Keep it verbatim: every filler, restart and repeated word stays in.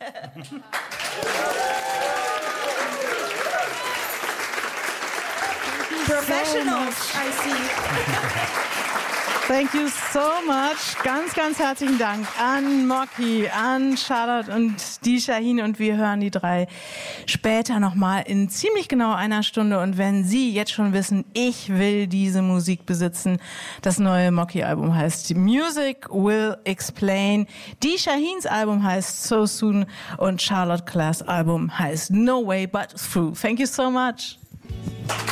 Professionals, I see. Thank you so much. Ganz, ganz herzlichen Dank an Mocky, an Charlotte und die Shaheen. Und wir hören die drei später nochmal in ziemlich genau einer Stunde. Und wenn Sie jetzt schon wissen, ich will diese Musik besitzen, das neue Mocky-Album heißt Music Will Explain. Die Shaheens Album heißt So Soon und Charlotte Class Album heißt No Way But Through. Thank you so much.